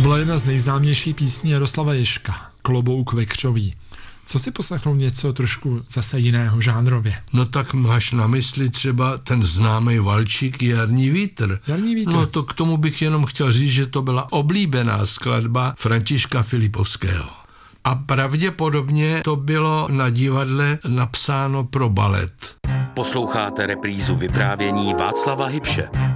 byla jedna z nejznámějších písní Jaroslava Ježka, Klobouk vekřový. Co si poslechnout něco trošku zase jiného žánrově? No tak máš na mysli třeba ten známý valčík Jarní vítr. Jarní vítr. No to k tomu bych jenom chtěl říct, že to byla oblíbená skladba Františka Filipovského. A pravděpodobně to bylo na divadle napsáno pro balet. Posloucháte reprízu vyprávění Václava Hybše.